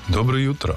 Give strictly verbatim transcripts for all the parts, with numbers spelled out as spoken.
Dobro jutro.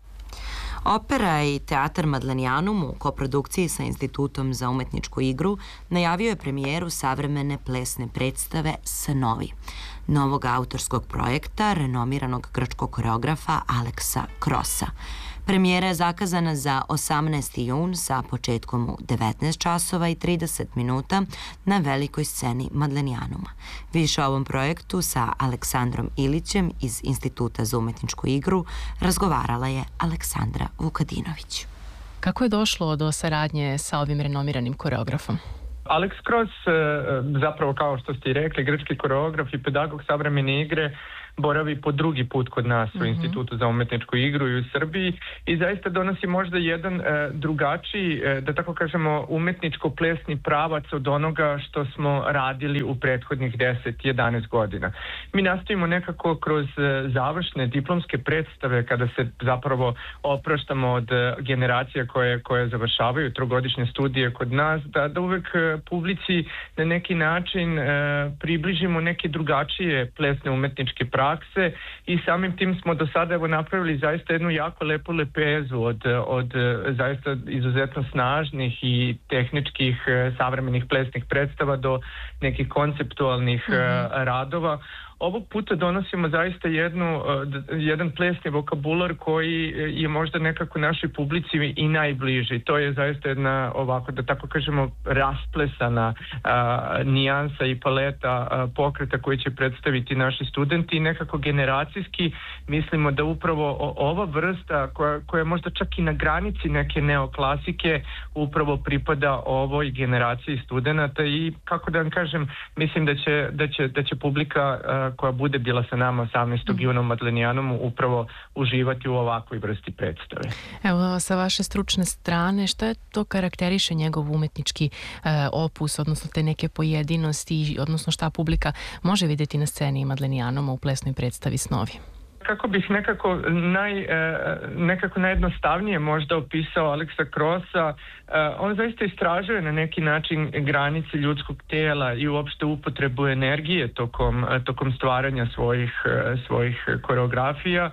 Opera i teatar Madlenianum u koprodukciji sa Institutom za umetničku igru najavio je premijeru savremene plesne predstave Snovi, novog autorskog projekta renomiranog grčkog koreografa Aleksa Krosa. Premijera je zakazana za osamnaesti jun sa početkom u devetnaest časova i trideset minuta na velikoj sceni Madlenianuma. Više o ovom projektu sa Aleksandrom Ilićem iz Instituta za umetničku igru razgovarala je Aleksandra Vukadinović. Kako je došlo do saradnje sa ovim renomiranim koreografom? Aleks Kros, zapravo kao što ste i rekli, grčki koreograf i pedagog savremene igre, boravi po drugi put kod nas u Institutu za umetničku igru i u Srbiji i zaista donosi možda jedan e, drugačiji, e, da tako kažemo, umetničko-plesni pravac od onoga što smo radili u prethodnih deset do jedanaest godina. Mi nastavimo nekako kroz e, završne diplomske predstave, kada se zapravo opraštamo od e, generacija koje, koje završavaju trogodišnje studije kod nas, da, da uvek e, publici na neki način e, približimo neke drugačije plesne umetničke pravace prakse i samim tim smo do sada evo napravili zaista jednu jako lepu lepezu od, od zaista izuzetno snažnih i tehničkih savremenih plesnih predstava do nekih konceptualnih mm-hmm. radova. Ovog puta donosimo zaista jednu, jedan plesni vokabular koji je možda nekako našoj publici i najbliži. To je zaista jedna, ovako da tako kažemo, rasplesana a, nijansa i paleta a, pokreta koji će predstaviti naši studenti i nekako generacijski mislimo da upravo ova vrsta koja, koja je možda čak i na granici neke neoklasike upravo pripada ovoj generaciji studenata i kako da vam kažem, mislim da će, da će, da će publika a, koja bude bila sa nama osamnaestog juna u Madlenianumu upravo uživati u ovakvoj vrsti predstave. Evo, sa vaše stručne strane, šta je to karakteriše njegov umetnički e, opus, odnosno te neke pojedinosti, odnosno šta publika može vidjeti na sceni Madlenianuma u plesnoj predstavi Snovi? Kako bih nekako, naj, nekako najjednostavnije možda opisao Aleksa Krosa, on zaista istražuje na neki način granice ljudskog tela i uopšte upotrebu energije tokom, tokom stvaranja svojih, svojih koreografija.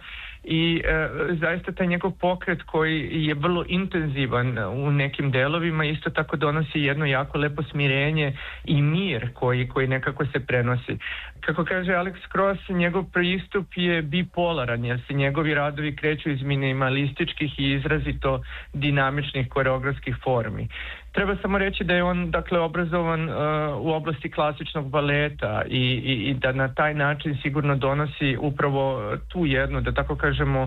I e, zaista taj njegov pokret koji je vrlo intenzivan u nekim delovima isto tako donosi jedno jako lepo smirenje i mir koji, koji nekako se prenosi. Kako kaže Aleks Kros, njegov pristup je bipolaran jer se njegovi radovi kreću iz minimalističkih i izrazito dinamičnih koreografskih formi. Treba samo reći da je on dakle obrazovan uh, u oblasti klasičnog baleta i, i, i da na taj način sigurno donosi upravo tu jednu, da tako kažemo, uh,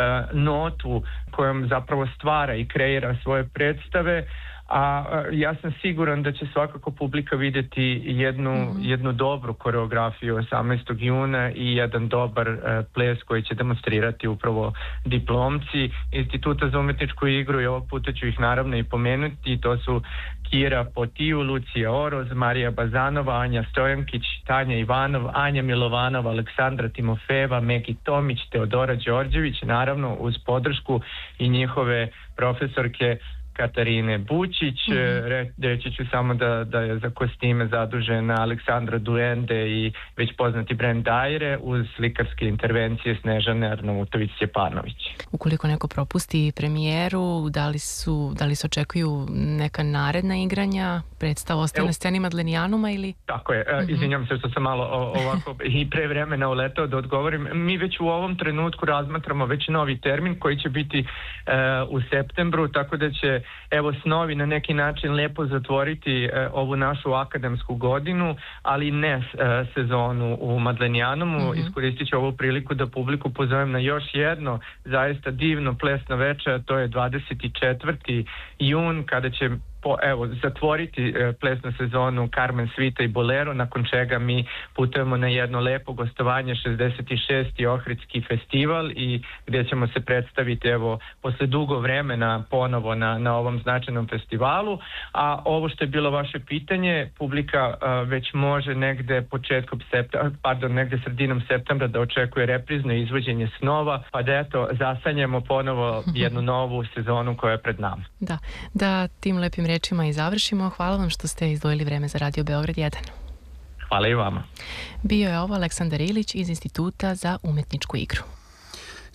notu kojom zapravo stvara i kreira svoje predstave. A ja sam siguran da će svakako publika vidjeti jednu, mm-hmm. jednu dobru koreografiju osamnaestog juna i jedan dobar uh, ples koji će demonstrirati upravo diplomci Instituta za umetničku igru i ovog puta ću ih naravno i pomenuti. To su Kira Potiju, Lucija Oroz, Marija Bazanova, Anja Stojankić, Tanja Ivanov, Anja Milovanova, Aleksandra Timofeva, Megi Tomić, Teodora Đorđević, naravno uz podršku i njihove profesorke Katarine Bučić, mm-hmm. Re, reći ću samo da, da je za kostime zadužena Aleksandra Duende i već poznati Brand Dajre uz slikarske intervencije Snežane Arnautović-Stjepanović. Ukoliko neko propusti premijeru, da li, su, da li se očekuju neka naredna igranja, predstava ostaje na sceni Madlenianuma ili? Tako je, mm-hmm. izvinjam se što sam malo ovako i pre vremena uletao da odgovorim. Mi već u ovom trenutku razmatramo već novi termin koji će biti uh, u septembru, tako da će evo Snovi na neki način lepo zatvoriti e, ovu našu akademsku godinu, ali ne e, sezonu u Madlenianumu. Mm-hmm. Iskoristit ću ovu priliku da publiku pozovem na još jedno zaista divno plesno večer, to je dvadeset četvrti jun kada će po, evo, zatvoriti e, plesnu sezonu Carmen Svita i Bolero, nakon čega mi putujemo na jedno lepo gostovanje šezdeset šesti Ohridski festival i gdje ćemo se predstaviti evo posle dugo vremena ponovo na, na ovom značajnom festivalu. A ovo što je bilo vaše pitanje, publika a, već može negde početkom septembra, pardon, negde sredinom septembra da očekuje reprizno izvođenje Snova, pa da eto zasanjamo ponovo jednu novu sezonu koja je pred nama. Da, da tim lepim rečima i završimo. Hvala vam što ste izdvojili vreme za Radio Beograd jedan. Hvala i vama. Bio je ovo Aleksandar Ilić iz Instituta za umetničku igru.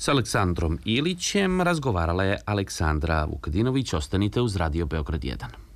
S Aleksandrom Ilićem razgovarala je Aleksandra Vukadinović. Ostanite uz Radio Beograd jedan.